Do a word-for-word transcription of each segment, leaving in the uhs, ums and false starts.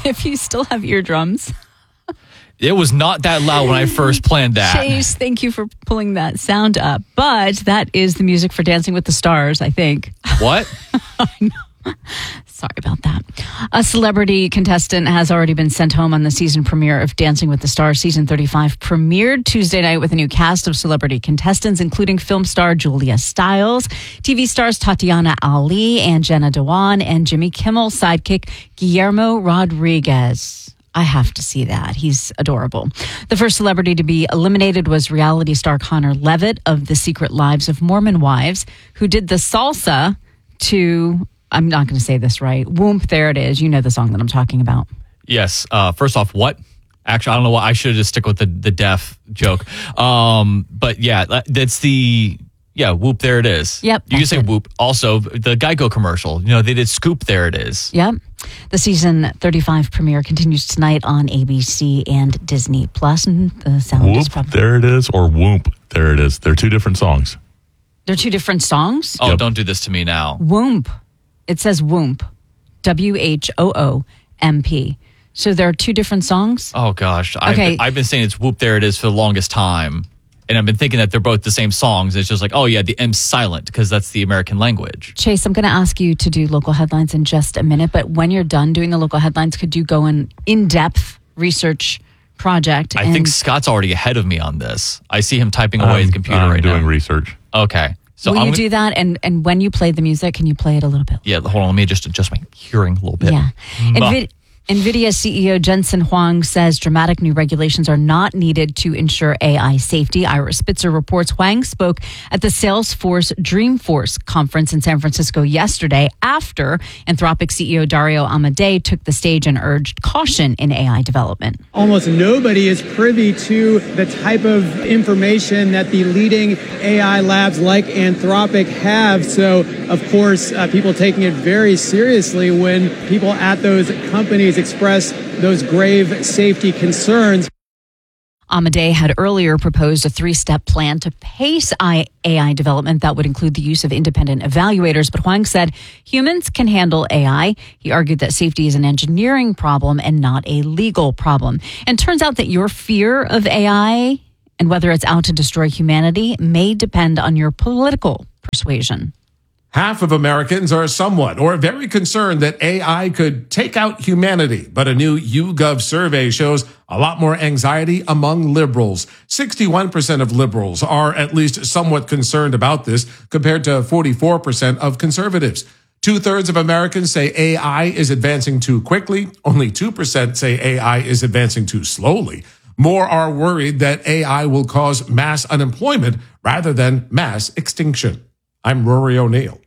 if you still have eardrums. It was not that loud when I first planned that. Chase, thank you for pulling that sound up. But that is the music for Dancing with the Stars, I think. What? I know. Sorry about that. A celebrity contestant has already been sent home on the season premiere of Dancing with the Stars. Season thirty-five premiered Tuesday night with a new cast of celebrity contestants, including film star Julia Stiles, T V stars Tatiana Ali and Jenna Dewan, and Jimmy Kimmel sidekick Guillermo Rodriguez. I have to see that. He's adorable. The first celebrity to be eliminated was reality star Connor Levitt of The Secret Lives of Mormon Wives, who did the salsa to, I'm not going to say this right, Whoomp, There It Is. You know the song that I'm talking about. Yes. Uh, first off, what? Actually, I don't know why. I should just stick with the, the deaf joke. Um, but yeah, that's the... Yeah, Whoop, There It Is. Yep. You can say it. Whoop. Also, the Geico commercial. You know, they did Scoop, There It Is. Yep. The season thirty-five premiere continues tonight on A B C and Disney Plus. And the sound Whoop, is probably... There It Is, or Whoop, There It Is. They're two different songs. They're two different songs? Oh, Yep. Don't do this to me now. Whoomp. It says Whoomp. W H O O M P. So there are two different songs? Oh, gosh. Okay. I've, been, I've been saying it's Whoop, There It Is for the longest time. And I've been thinking that they're both the same songs. It's just like, oh, yeah, the M's silent because that's the American language. Chase, I'm going to ask you to do local headlines in just a minute, but when you're done doing the local headlines, could you go in in-depth research project? I and think Scott's already ahead of me on this. I see him typing away I'm, at the computer I'm right doing now. research. Okay. So will I'm you gonna- do that? And and when you play the music, can you play it a little bit? Yeah, hold on. Let me just adjust my hearing a little bit. Yeah. Bah. Nvid- NVIDIA C E O Jensen Huang says dramatic new regulations are not needed to ensure A I safety. Ira Spitzer reports Huang spoke at the Salesforce Dreamforce conference in San Francisco yesterday after Anthropic C E O Dario Amodei took the stage and urged caution in A I development. Almost nobody is privy to the type of information that the leading A I labs like Anthropic have. So, of course, uh, people taking it very seriously when people at those companies express those grave safety concerns. Amodei had earlier proposed a three-step plan to pace A I development that would include the use of independent evaluators, but Huang said humans can handle A I. He argued that safety is an engineering problem and not a legal problem. And turns out that your fear of A I and whether it's out to destroy humanity may depend on your political persuasion. Half of Americans are somewhat or very concerned that A I could take out humanity. But a new YouGov survey shows a lot more anxiety among liberals. sixty-one percent of liberals are at least somewhat concerned about this, compared to forty-four percent of conservatives. Two-thirds of Americans say A I is advancing too quickly. Only two percent say A I is advancing too slowly. More are worried that A I will cause mass unemployment rather than mass extinction. I'm Rory O'Neill.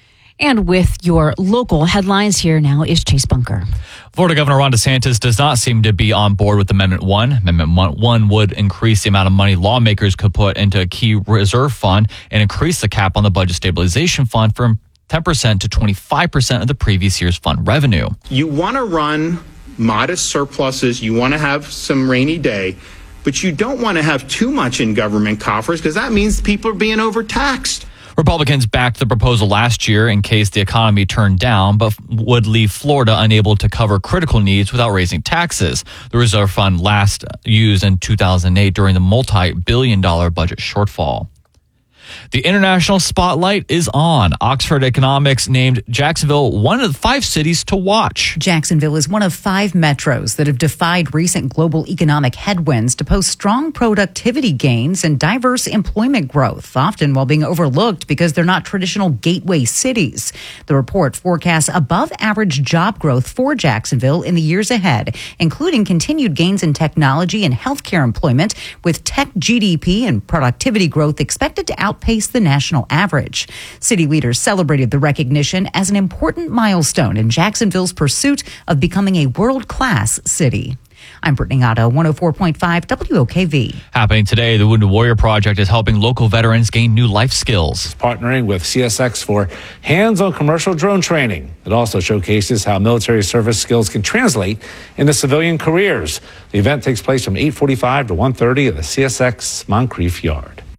And with your local headlines, here now is Chase Bunker. Florida Governor Ron DeSantis does not seem to be on board with Amendment one. Amendment one would increase the amount of money lawmakers could put into a key reserve fund and increase the cap on the budget stabilization fund from ten percent to twenty-five percent of the previous year's fund revenue. You want to run modest surpluses. You want to have some rainy day, but you don't want to have too much in government coffers because that means people are being overtaxed. Republicans backed the proposal last year in case the economy turned down, but would leave Florida unable to cover critical needs without raising taxes. The reserve fund last used in two thousand eight during the multi-billion dollar budget shortfall. The international spotlight is on. Oxford Economics named Jacksonville one of the five cities to watch. Jacksonville is one of five metros that have defied recent global economic headwinds to post strong productivity gains and diverse employment growth, often while being overlooked because they're not traditional gateway cities. The report forecasts above-average job growth for Jacksonville in the years ahead, including continued gains in technology and healthcare employment, with tech G D P and productivity growth expected to outpace the national average. City leaders celebrated the recognition as an important milestone in Jacksonville's pursuit of becoming a world-class city. I'm Brittany Otto, one oh four point five W O K V. Happening today, the Wounded Warrior Project is helping local veterans gain new life skills. Partnering with C S X for hands-on commercial drone training. It also showcases how military service skills can translate into civilian careers. The event takes place from eight forty-five to one thirty at the C S X Moncrief Yard.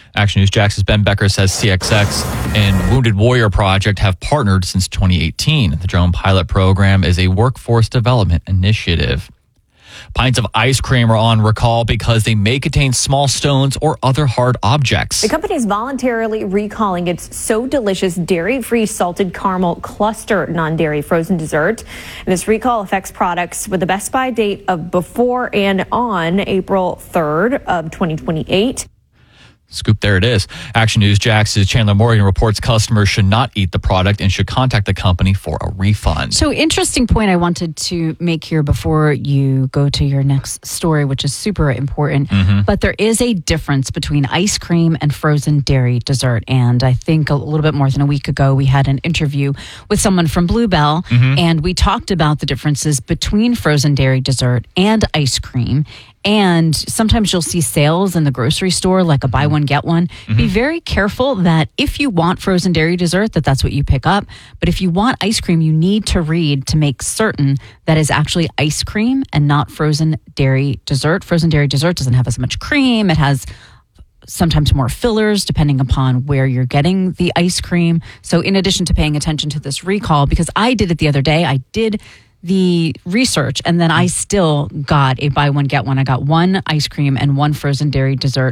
Action News Jax's Ben Becker says C X X and Wounded Warrior Project have partnered since twenty eighteen. The drone pilot program is a workforce development initiative. Pints of ice cream are on recall because they may contain small stones or other hard objects. The company is voluntarily recalling its So Delicious dairy-free salted caramel cluster non-dairy frozen dessert. And this recall affects products with a Best By date of before and on April third of twenty twenty-eight. Scoop, there it is. Action News Jax's Chandler Morgan reports customers should not eat the product and should contact the company for a refund. So, interesting point I wanted to make here before you go to your next story, which is super important. Mm-hmm. But there is a difference between ice cream and frozen dairy dessert. And I think a little bit more than a week ago, we had an interview with someone from Bluebell, mm-hmm. and we talked about the differences between frozen dairy dessert and ice cream. And sometimes you'll see sales in the grocery store, like a buy one, get one. Mm-hmm. Be very careful that if you want frozen dairy dessert, that that's what you pick up. But if you want ice cream, you need to read to make certain that is actually ice cream and not frozen dairy dessert. Frozen dairy dessert doesn't have as much cream. It has sometimes more fillers depending upon where you're getting the ice cream. So in addition to paying attention to this recall, because I did it the other day, I did the research, and then I still got a buy one, get one. I got one ice cream and one frozen dairy dessert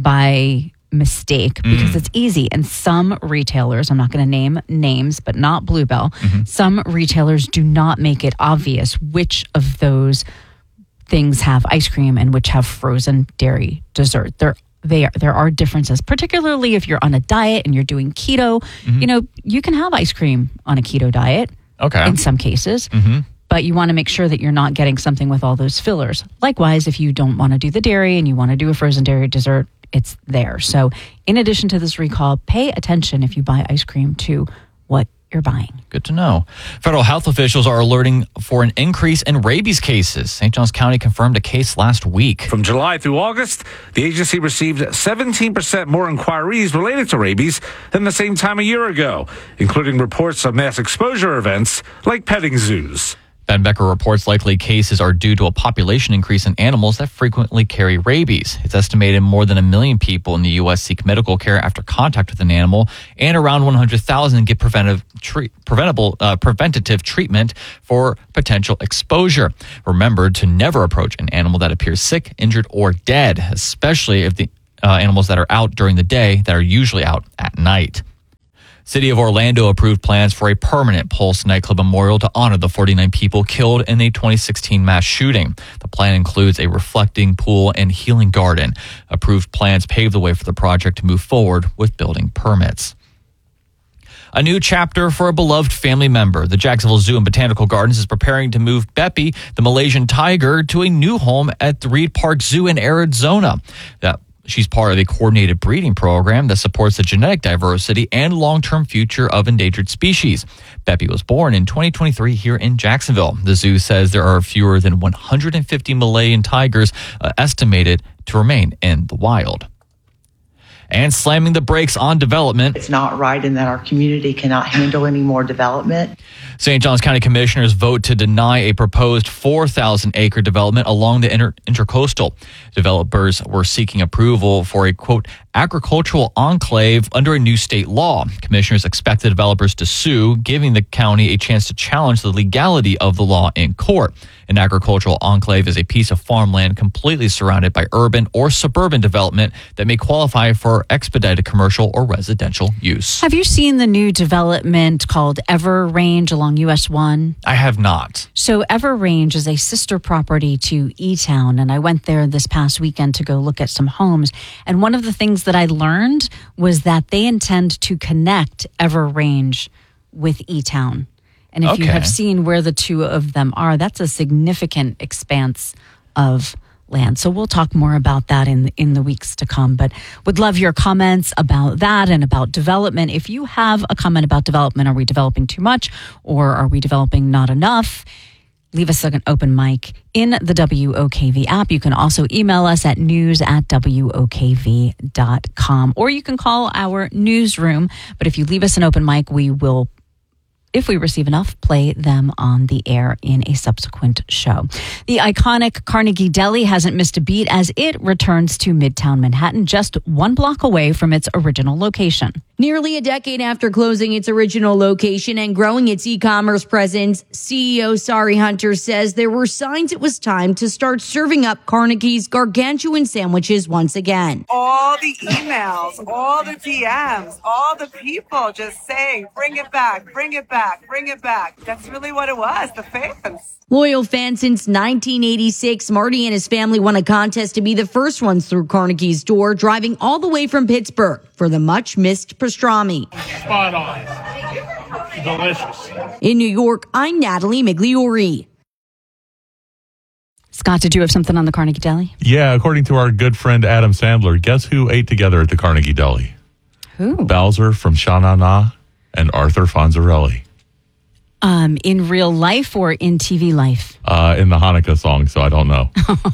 by mistake because mm. it's easy. And some retailers, I'm not going to name names, but not Bluebell, mm-hmm. some retailers do not make it obvious which of those things have ice cream and which have frozen dairy dessert. There They are, there are differences, particularly if you're on a diet and you're doing keto. Mm-hmm. You know, you can have ice cream on a keto diet. Okay. In some cases. Mm-hmm. But you want to make sure that you're not getting something with all those fillers. Likewise, if you don't want to do the dairy and you want to do a frozen dairy dessert, it's there. So in addition to this recall, pay attention if you buy ice cream to what you're buying. Good to know. Federal health officials are alerting for an increase in rabies cases. Saint Johns County confirmed a case last week. From July through August, the agency received seventeen percent more inquiries related to rabies than the same time a year ago, including reports of mass exposure events like petting zoos. Ben Becker reports likely cases are due to a population increase in animals that frequently carry rabies. It's estimated more than a million people in the U S seek medical care after contact with an animal, and around one hundred thousand get preventive, tre- preventable, uh, preventative treatment for potential exposure. Remember to never approach an animal that appears sick, injured, or dead, especially if the uh, animals that are out during the day that are usually out at night. City of Orlando approved plans for a permanent Pulse nightclub memorial to honor the forty-nine people killed in a twenty sixteen mass shooting. The plan includes a reflecting pool and healing garden. Approved plans pave the way for the project to move forward with building permits. A new chapter for a beloved family member. The Jacksonville Zoo and Botanical Gardens is preparing to move Beppy, the Malaysian tiger, to a new home at the Reed Park Zoo in Arizona. That She's part of a coordinated breeding program that supports the genetic diversity and long-term future of endangered species. Beppy was born in twenty twenty-three here in Jacksonville. The zoo says there are fewer than one hundred fifty Malayan tigers uh, estimated to remain in the wild. And slamming the brakes on development. It's not right in that our community cannot handle any more development. Saint Johns County Commissioners vote to deny a proposed four thousand acre development along the inter- intercoastal. Developers were seeking approval for a, quote, agricultural enclave under a new state law. Commissioners expect the developers to sue, giving the county a chance to challenge the legality of the law in court. An agricultural enclave is a piece of farmland completely surrounded by urban or suburban development that may qualify for expedited commercial or residential use. Have you seen the new development called Ever Range along U S one? I have not. So Ever Range is a sister property to E-Town, and I went there this past weekend to go look at some homes. And one of the things that I learned was that they intend to connect Ever Range with E-Town. And if Okay. you have seen where the two of them are, that's a significant expanse of land. So we'll talk more about that in in the weeks to come. But would love your comments about that and about development. If you have a comment about development, are we developing too much or are we developing not enough? Leave us an open mic in the W O K V app. You can also email us at news at W O K V dot com, or you can call our newsroom. But if you leave us an open mic, we will if we receive enough, play them on the air in a subsequent show. The iconic Carnegie Deli hasn't missed a beat as it returns to Midtown Manhattan, just one block away from its original location. Nearly a decade after closing its original location and growing its e-commerce presence, C E O Sari Hunter says there were signs it was time to start serving up Carnegie's gargantuan sandwiches once again. All the emails, all the D Ms, all the people just saying, bring it back, bring it back, bring it back. That's really what it was, the fans. Loyal fan since nineteen eighty-six, Marty and his family won a contest to be the first ones through Carnegie's door, driving all the way from Pittsburgh for the much-missed pastrami. Spot on. Delicious. In New York, I'm Natalie Migliori. Scott, did you have something on the Carnegie Deli? Yeah, according to our good friend Adam Sandler, guess who ate together at the Carnegie Deli? Who? Bowser from Sha Na Na and Arthur Fonzarelli. Um, in real life or in T V life? Uh, in the Hanukkah song, so I don't know.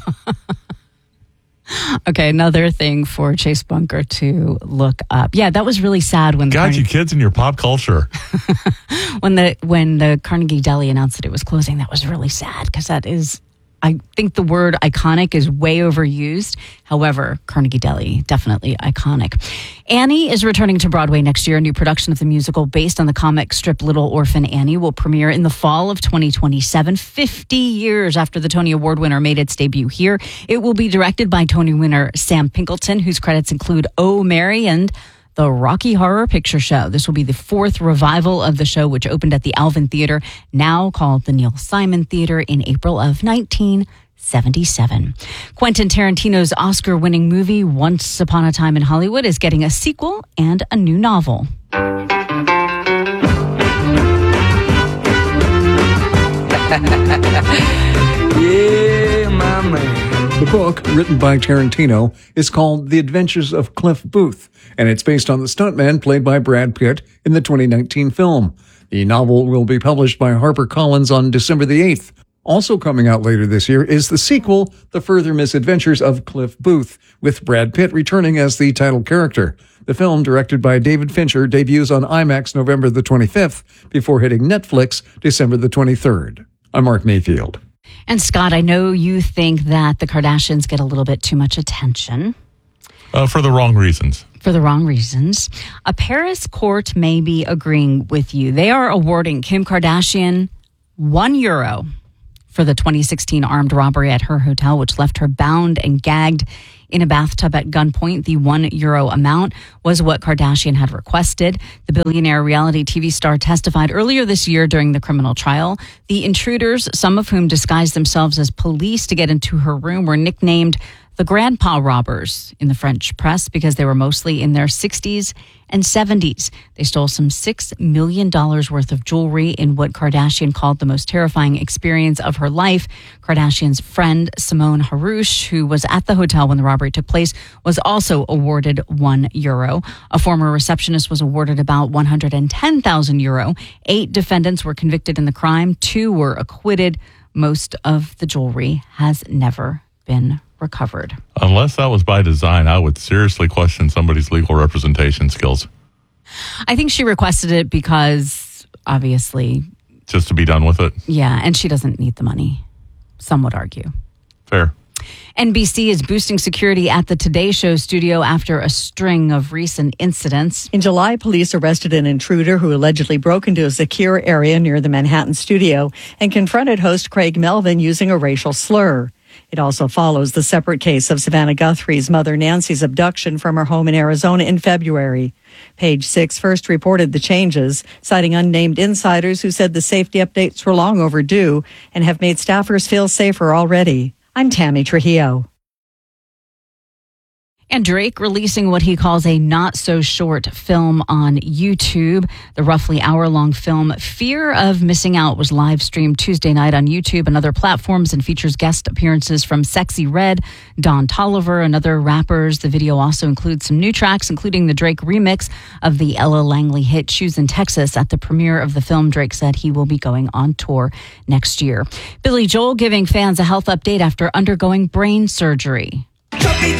Okay, another thing for Chase Bunker to look up. Yeah, that was really sad when the God, Carnegie- you kids in your pop culture. when the when the Carnegie Deli announced that it was closing. That was really sad because that is, I think the word iconic is way overused. However, Carnegie Deli, definitely iconic. Annie is returning to Broadway next year. A new production of the musical based on the comic strip Little Orphan Annie will premiere in the fall of twenty twenty-seven, fifty years after the Tony Award winner made its debut here. It will be directed by Tony winner Sam Pinkleton, whose credits include Oh, Mary and The Rocky Horror Picture Show. This will be the fourth revival of the show, which opened at the Alvin Theater, now called the Neil Simon Theater, in April of nineteen seventy-seven. Quentin Tarantino's Oscar-winning movie Once Upon a Time in Hollywood is getting a sequel and a new novel. Yeah, my man. The book, written by Tarantino, is called The Adventures of Cliff Booth, and it's based on the stuntman played by Brad Pitt in the twenty nineteen film. The novel will be published by HarperCollins on December the eighth. Also coming out later this year is the sequel, The Further Misadventures of Cliff Booth, with Brad Pitt returning as the title character. The film, directed by David Fincher, debuts on IMAX November the twenty-fifth, before hitting Netflix December the twenty-third. I'm Mark Mayfield. And Scott, I know you think that the Kardashians get a little bit too much attention. Uh, for the wrong reasons. For the wrong reasons. A Paris court may be agreeing with you. They are awarding Kim Kardashian one euro for the twenty sixteen armed robbery at her hotel, which left her bound and gagged in a bathtub at gunpoint. The one euro amount was what Kardashian had requested. The billionaire reality T V star testified earlier this year during the criminal trial. The intruders, some of whom disguised themselves as police to get into her room, were nicknamed the Grandpa Robbers in the French press because they were mostly in their sixties and seventies. They stole some six million dollars worth of jewelry in what Kardashian called the most terrifying experience of her life. Kardashian's friend, Simone Harouche, who was at the hotel when the robbery took place, was also awarded one euro. A former receptionist was awarded about one hundred ten thousand euro. Eight defendants were convicted in the crime. Two were acquitted. Most of the jewelry has never been recovered. Unless that was by design, I would seriously question somebody's legal representation skills. I think she requested it because, obviously... Just to be done with it? Yeah, and she doesn't need the money, some would argue. Fair. N B C is boosting security at the Today Show studio after a string of recent incidents. In July, police arrested an intruder who allegedly broke into a secure area near the Manhattan studio and confronted host Craig Melvin using a racial slur. It also follows the separate case of Savannah Guthrie's mother Nancy's abduction from her home in Arizona in February. Page Six first reported the changes, citing unnamed insiders who said the safety updates were long overdue and have made staffers feel safer already. I'm Tammy Trujillo. And Drake releasing what he calls a not-so-short film on YouTube. The roughly hour-long film Fear of Missing Out was live-streamed Tuesday night on YouTube and other platforms and features guest appearances from Sexy Red, Don Toliver, and other rappers. The video also includes some new tracks, including the Drake remix of the Ella Langley hit Shoes in Texas. At the premiere of the film, Drake said he will be going on tour next year. Billy Joel giving fans a health update after undergoing brain surgery. Chubby